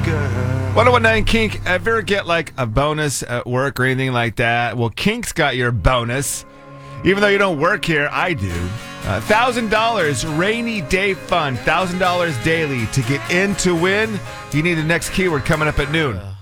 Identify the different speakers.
Speaker 1: girl.
Speaker 2: 1019 Kink, ever get like a bonus at work or anything like that? Well, Kink's got your bonus. Even though you don't work here, I do. $1,000 rainy day fund, $1,000 daily to get in to win. You need the next keyword coming up at noon.